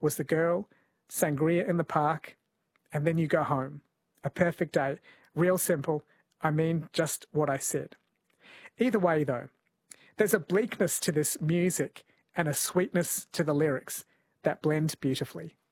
was the girl, sangria in the park, and then you go home. A perfect day. Real simple. I mean just what I said. Either way, though, there's a bleakness to this music and a sweetness to the lyrics that blend beautifully.